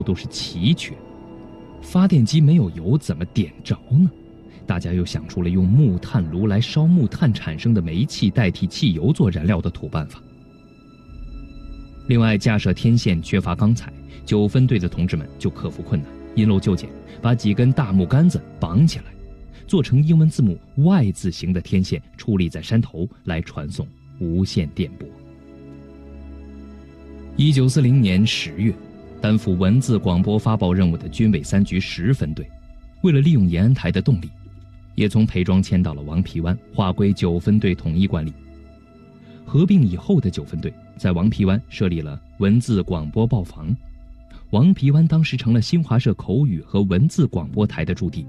都是奇缺，发电机没有油怎么点着呢？大家又想出了用木炭炉来烧木炭产生的煤气代替汽油做燃料的土办法。另外，架设天线缺乏钢材，9分队的同志们就克服困难，因陋就简，把几根大木杆子绑起来，做成英文字母 Y 字形的天线，矗立在山头来传送无线电波。1940年10月，担负文字广播发报任务的军委3局10分队，为了利用延安台的动力，也从裴庄迁到了王皮湾，划归9分队统一管理。合并以后的9分队在王皮湾设立了文字广播报房，王皮湾当时成了新华社口语和文字广播台的驻地。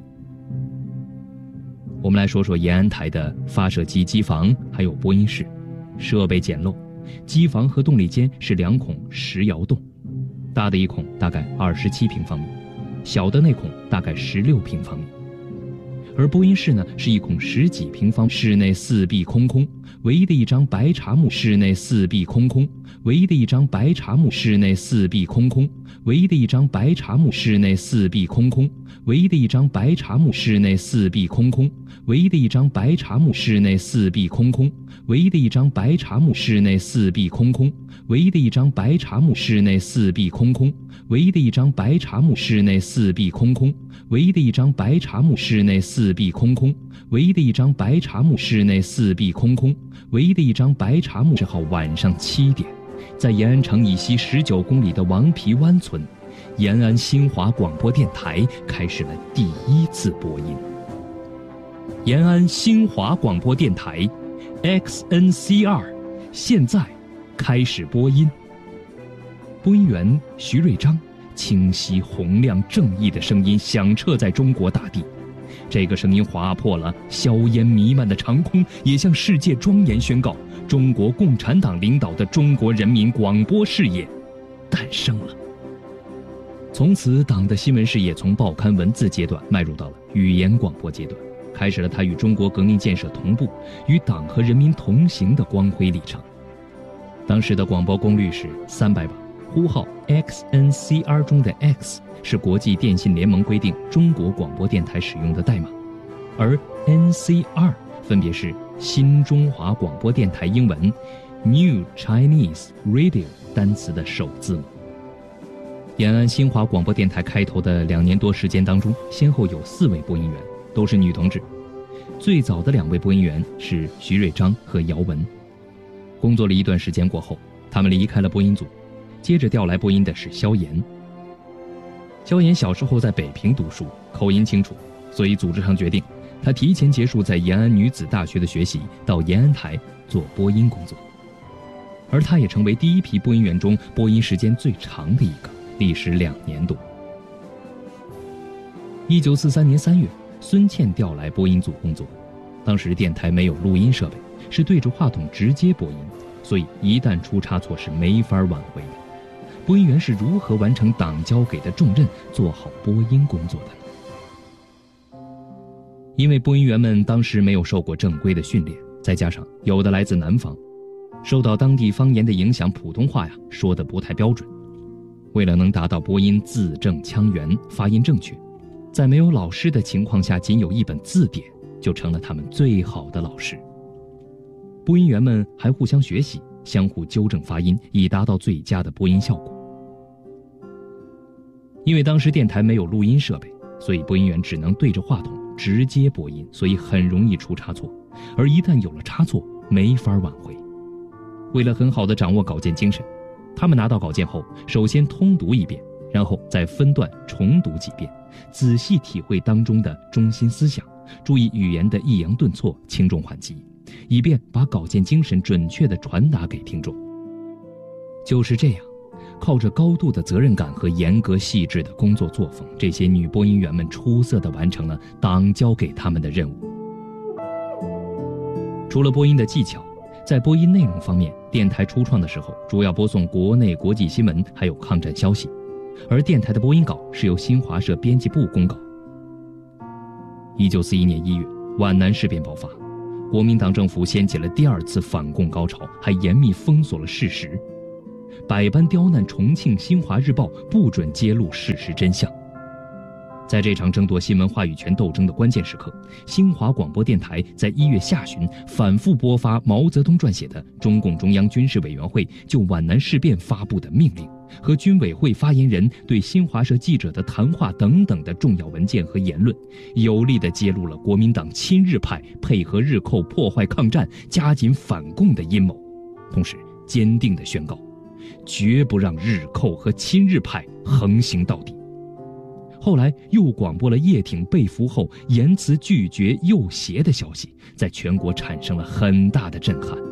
我们来说说延安台的发射机机房还有播音室，设备简陋，机房和动力间是2孔10窑洞，大的一孔大概27平方米，小的那孔大概16平方米。而播音室呢，是一孔10几平方，室内四壁空空，唯一的一张白茶木，室内四壁空空，唯一的一张白茶木，室内四壁空空，唯一的一张白茶木，室内四壁空空，唯一的一张白茶木，室内四壁空空，唯一的一张白茶木，室内四壁空空，唯一的一张白茶木，室内四壁空空，唯一的一张白茶木，室内四壁空空，唯一的一张白茶木，室内四壁空空，唯一的一张白茶木，室内四壁空空，唯一的一张白茶木，室内四壁空空，唯一的一张白茶木。10号晚上7点，在延安城以西19公里的王皮湾村，延安新华广播电台开始了第1次播音。延安新华广播电台 XNC2 现在开始播音。播音员徐瑞章清晰洪亮正义的声音响彻在中国大地，这个声音划破了硝烟弥漫的长空，也向世界庄严宣告，中国共产党领导的中国人民广播事业诞生了。从此，党的新闻事业从报刊文字阶段迈入到了语言广播阶段，开始了它与中国革命建设同步，与党和人民同行的光辉历程。当时的广播功率是300瓦，呼号 XNCR 中的 X 是国际电信联盟规定中国广播电台使用的代码，而 NCR 分别是新中华广播电台英文 New Chinese Radio 单词的首字母。延安新华广播电台开头的2年多时间当中，先后有4位播音员，都是女同志。最早的2位播音员是徐瑞章和姚文。工作了一段时间过后，他们离开了播音组，接着调来播音的是萧炎。萧炎小时候在北平读书，口音清楚，所以组织上决定他提前结束在延安女子大学的学习，到延安台做播音工作。而他也成为第一批播音员中播音时间最长的一个，历时2年多。1943年3月，孙倩调来播音组工作。当时电台没有录音设备，是对着话筒直接播音，所以一旦出差错是没法挽回的。播音员是如何完成党交给的重任，做好播音工作的呢？因为播音员们当时没有受过正规的训练，再加上有的来自南方，受到当地方言的影响，普通话说得不太标准。为了能达到播音字正腔圆、发音正确，在没有老师的情况下，仅有一本字典就成了他们最好的老师。播音员们还互相学习，相互纠正发音，以达到最佳的播音效果。因为当时电台没有录音设备，所以播音员只能对着话筒直接播音，所以很容易出差错，而一旦有了差错，没法挽回。为了很好地掌握稿件精神，他们拿到稿件后，首先通读一遍，然后再分段重读几遍，仔细体会当中的中心思想，注意语言的抑扬顿挫、轻重缓急，以便把稿件精神准确地传达给听众。就是这样，靠着高度的责任感和严格细致的工作作风，这些女播音员们出色地完成了党交给他们的任务。除了播音的技巧，在播音内容方面，电台初创的时候主要播送国内国际新闻还有抗战消息，而电台的播音稿是由新华社编辑部公稿。1941年1月，皖南事变爆发，国民党政府掀起了第2次反共高潮，还严密封锁了事实。 百般刁难重庆新华日报，不准揭露事实真相。在这场争夺新闻话语权斗争的关键时刻，新华广播电台在1月下旬反复播发毛泽东撰写的中共中央军事委员会就皖南事变发布的命令和军委会发言人对新华社记者的谈话等等的重要文件和言论，有力地揭露了国民党亲日派配合日寇破坏抗战、加紧反共的阴谋，同时坚定地宣告，绝不让日寇和亲日派横行到底。后来又广播了叶挺被俘后言辞拒绝诱挟的消息，在全国产生了很大的震撼。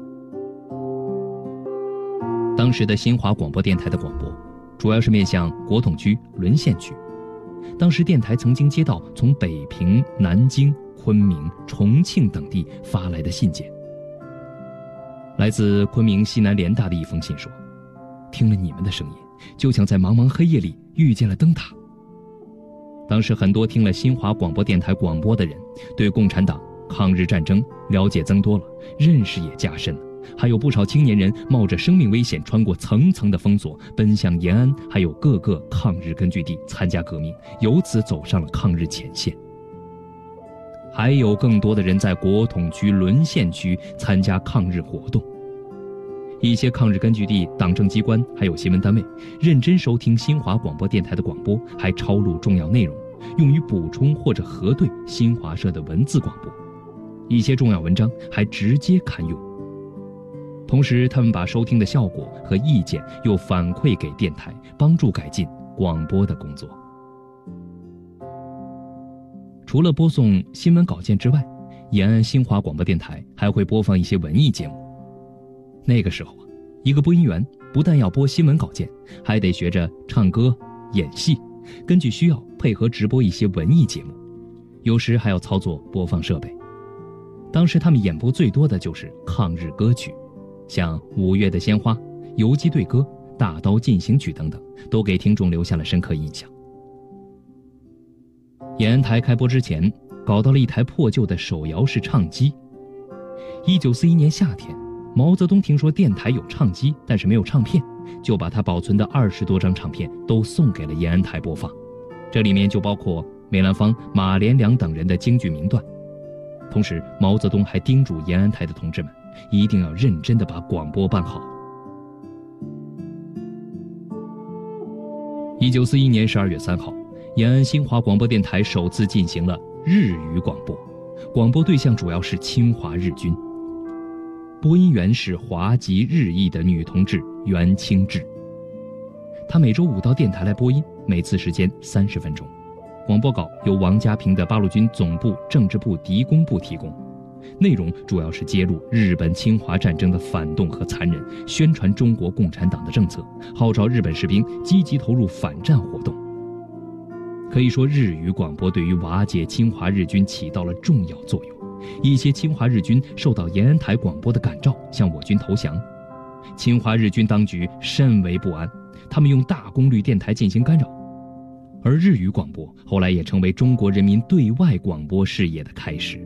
当时的新华广播电台的广播主要是面向国统区、沦陷区。当时电台曾经接到从北平、南京、昆明、重庆等地发来的信件。来自昆明西南联大的一封信说，听了你们的声音，就像在茫茫黑夜里遇见了灯塔。当时很多听了新华广播电台广播的人，对共产党、抗日战争了解增多了，认识也加深了。还有不少青年人冒着生命危险，穿过层层的封锁，奔向延安还有各个抗日根据地参加革命，由此走上了抗日前线。还有更多的人在国统区、沦陷区参加抗日活动。一些抗日根据地、党政机关还有新闻单位认真收听新华广播电台的广播，还抄录重要内容，用于补充或者核对新华社的文字广播。一些重要文章还直接刊用。同时，他们把收听的效果和意见又反馈给电台，帮助改进广播的工作。除了播送新闻稿件之外，延安新华广播电台还会播放一些文艺节目。那个时候一个播音员不但要播新闻稿件，还得学着唱歌、演戏，根据需要配合直播一些文艺节目，有时还要操作播放设备。当时他们演播最多的就是抗日歌曲，像5月的鲜花、游击队歌、大刀进行曲等等，都给听众留下了深刻印象。延安台开播之前，搞到了一台破旧的手摇式唱机。1941年夏天，毛泽东听说电台有唱机，但是没有唱片，就把他保存的20多张唱片都送给了延安台播放。这里面就包括梅兰芳、马连良等人的京剧名段。同时，毛泽东还叮嘱延安台的同志们，一定要认真地把广播办好。1941年12月3号，延安新华广播电台首次进行了日语广播，广播对象主要是侵华日军。播音员是华籍日裔的女同志袁清志。她每周5到电台来播音，每次时间30分钟。广播稿由王家平的八路军总部政治部敌工部提供，内容主要是揭露日本侵华战争的反动和残忍，宣传中国共产党的政策，号召日本士兵积极投入反战活动。可以说，日语广播对于瓦解侵华日军起到了重要作用。一些侵华日军受到延安台广播的感召，向我军投降。侵华日军当局甚为不安，他们用大功率电台进行干扰。而日语广播后来也成为中国人民对外广播事业的开始。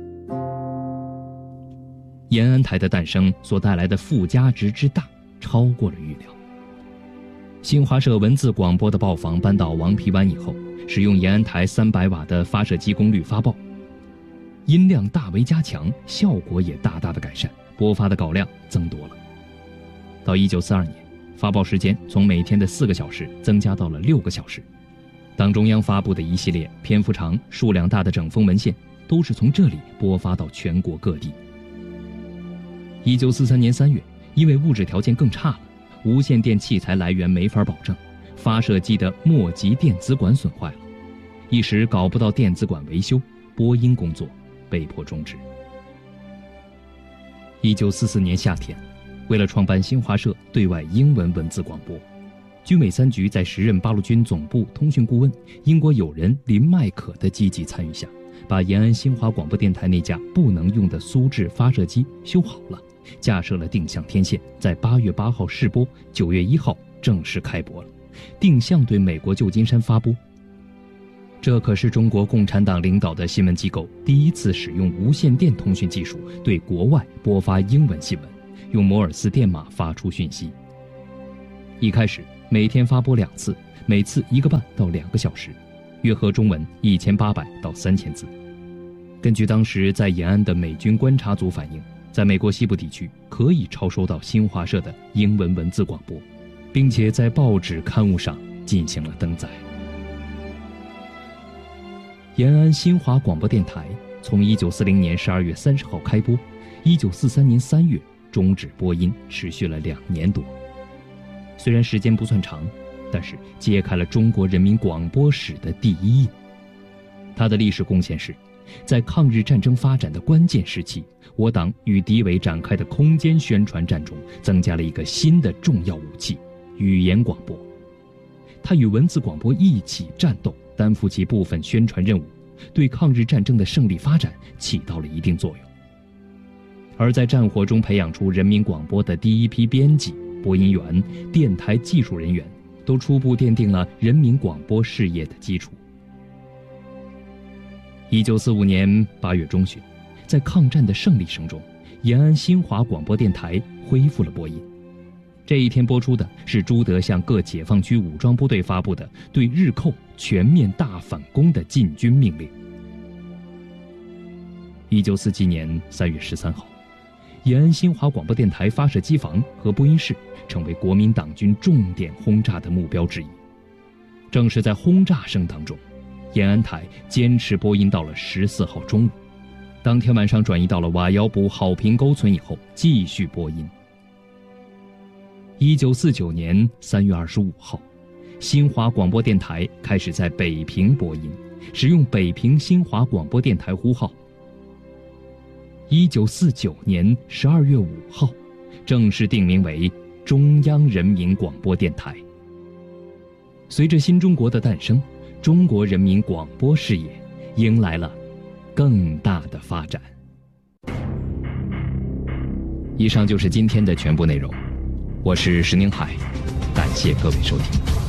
延安台的诞生所带来的附加值之大，超过了预料。新华社文字广播的报房搬到王皮湾以后，使用延安台300瓦的发射机功率发报，音量大为加强，效果也大大的改善，播发的稿量增多了。到1942年，发报时间从每天的4个小时增加到了6个小时。党中央发布的一系列篇幅长、数量大的整风文献，都是从这里播发到全国各地。1943年3月，因为物质条件更差了，无线电器材来源没法保证，发射机的末级电子管损坏了，一时搞不到电子管维修，播音工作被迫终止。1944年夏天，为了创办新华社对外英文文字广播，军委3局在时任八路军总部通讯顾问英国友人林麦可的积极参与下，把延安新华广播电台那架不能用的苏制发射机修好了，架设了定向天线，在8月8号试播，9月1号正式开播了，定向对美国旧金山发播。这可是中国共产党领导的新闻机构第一次使用无线电通讯技术对国外播发英文新闻，用摩尔斯电码发出讯息。 一开始每天发播2次，每次1个半到2个小时，约合中文1800到3000字。根据当时在延安的美军观察组反映，在美国西部地区可以超收到新华社的英文文字广播，并且在报纸刊物上进行了登载。延安新华广播电台从1940年12月30号开播，1943年3月终止播音，持续了2年多。虽然时间不算长，但是揭开了中国人民广播史的第一页。它的历史贡献是，在抗日战争发展的关键时期，我党与敌伪展开的空间宣传战中，增加了一个新的重要武器——语言广播。它与文字广播一起战斗，担负起部分宣传任务，对抗日战争的胜利发展起到了一定作用。而在战火中培养出人民广播的第一批编辑、播音员、电台技术人员，都初步奠定了人民广播事业的基础。1945年8月中旬，在抗战的胜利声中，延安新华广播电台恢复了播音。这一天播出的是朱德向各解放区武装部队发布的对日寇全面大反攻的进军命令。1947年3月13号，延安新华广播电台发射机房和播音室成为国民党军重点轰炸的目标之一。正是在轰炸声当中，延安台坚持播音到了14号中午，当天晚上转移到了瓦窑堡好平沟村以后，继续播音。1949年3月25号，新华广播电台开始在北平播音，使用北平新华广播电台呼号。1949年12月5号，正式定名为中央人民广播电台。随着新中国的诞生，中国人民广播事业迎来了更大的发展。以上就是今天的全部内容，我是石宁海，感谢各位收听。